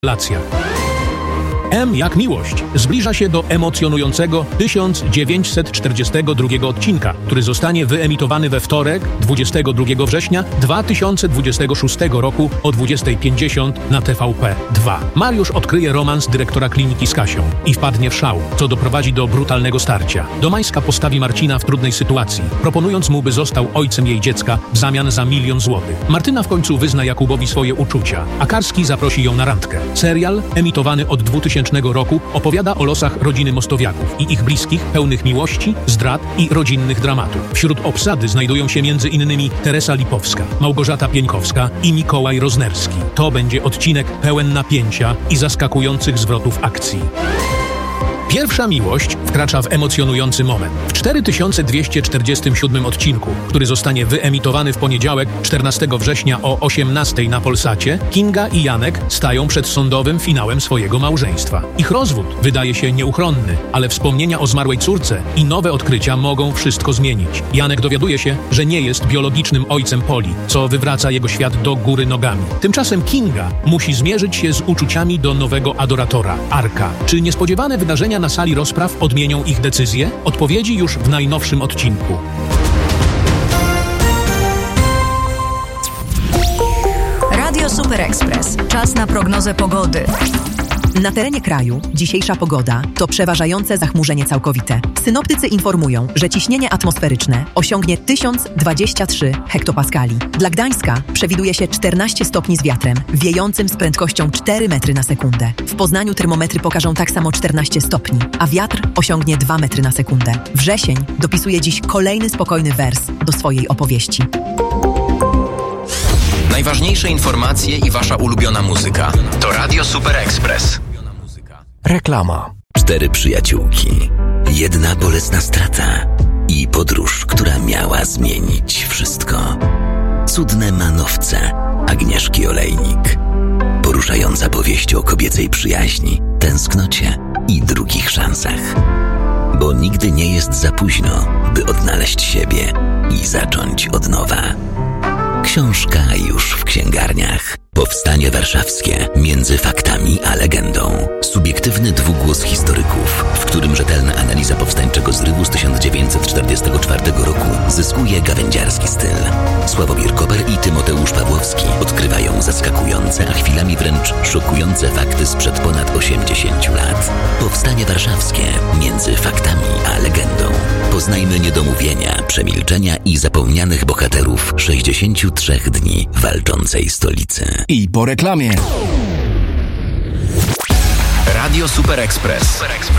Relacja. M jak miłość zbliża się do emocjonującego 1942 odcinka, który zostanie wyemitowany we wtorek, 22 września 2026 roku o 20:50 na TVP2. Mariusz odkryje romans dyrektora kliniki z Kasią i wpadnie w szał, co doprowadzi do brutalnego starcia. Domańska postawi Marcina w trudnej sytuacji, proponując mu, by został ojcem jej dziecka w zamian za 1 000 000 złotych. Martyna w końcu wyzna Jakubowi swoje uczucia, a Karski zaprosi ją na randkę. Serial, emitowany od 2000 roku, opowiada o losach rodziny Mostowiaków i ich bliskich, pełnych miłości, zdrad i rodzinnych dramatów. Wśród obsady znajdują się m.in. Teresa Lipowska, Małgorzata Pieńkowska i Mikołaj Roznerski. To będzie odcinek pełen napięcia i zaskakujących zwrotów akcji. Pierwsza miłość wkracza w emocjonujący moment. W 4247 odcinku, który zostanie wyemitowany w poniedziałek 14 września o 18:00 na Polsacie, Kinga i Janek stają przed sądowym finałem swojego małżeństwa. Ich rozwód wydaje się nieuchronny, ale wspomnienia o zmarłej córce i nowe odkrycia mogą wszystko zmienić. Janek dowiaduje się, że nie jest biologicznym ojcem Poli, co wywraca jego świat do góry nogami. Tymczasem Kinga musi zmierzyć się z uczuciami do nowego adoratora, Arka. Czy niespodziewane wydarzenia na sali rozpraw odmienią ich decyzję? Odpowiedzi już w najnowszym odcinku. Radio Super Express. Czas na prognozę pogody. Na terenie kraju dzisiejsza pogoda to przeważające zachmurzenie całkowite. Synoptycy informują, że ciśnienie atmosferyczne osiągnie 1023 hektopaskali. Dla Gdańska przewiduje się 14 stopni z wiatrem, wiejącym z prędkością 4 metry na sekundę. W Poznaniu termometry pokażą tak samo 14 stopni, a wiatr osiągnie 2 metry na sekundę. Wrzesień dopisuje dziś kolejny spokojny wers do swojej opowieści. Najważniejsze informacje i wasza ulubiona muzyka to Radio Super Express. Reklama. 4 przyjaciółki, 1 bolesna strata i podróż, która miała zmienić wszystko. Cudne manowce Agnieszki Olejnik. Poruszająca powieść o kobiecej przyjaźni, tęsknocie i drugich szansach. Bo nigdy nie jest za późno, by odnaleźć siebie i zacząć od nowa. Książka już w księgarniach. Powstanie warszawskie między faktami a legendą. Subiektywny dwugłos historyków, w którym rzetelna analiza powstańczego zrywu z 1944 roku zyskuje gawędziarski styl. Sławomir Koper i Tymoteusz Pawłowski odkrywają zaskakujące, a chwilami wręcz szokujące fakty sprzed ponad 80 lat. Powstanie warszawskie między faktami a legendą. Poznajmy niedomówienia, przemilczenia i zapomnianych bohaterów 63 dni walczącej stolicy. I po reklamie. Radio Super Express.